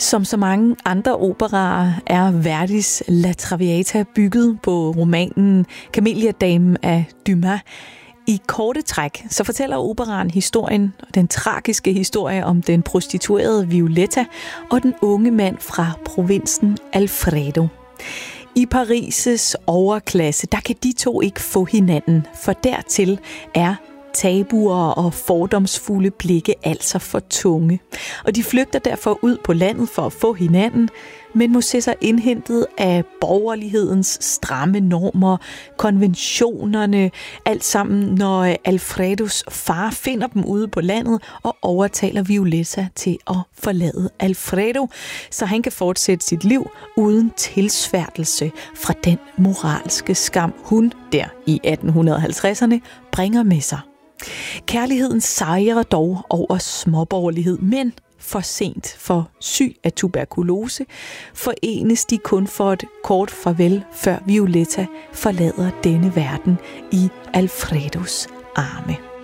Som så mange andre operaer er Verdis La Traviata bygget på romanen Kameliadamen af Dumas. I korte træk så fortæller operaen historien, den tragiske historie om den prostituerede Violetta og den unge mand fra provinsen Alfredo. I Paris' overklasse, der kan de to ikke få hinanden, for dertil er tabuer og fordomsfulde blikke altså for tunge. Og de flygter derfor ud på landet for at få hinanden, men må se sig indhentet af borgerlighedens stramme normer, konventionerne, alt sammen, når Alfredos far finder dem ude på landet og overtaler Violetta til at forlade Alfredo, så han kan fortsætte sit liv uden tilsværtelse fra den moralske skam, hun der i 1850'erne bringer med sig. Kærligheden sejrer dog over småborgerlighed, men for sent, for syg af tuberkulose, forenes de kun for et kort farvel, før Violetta forlader denne verden i Alfredos arme.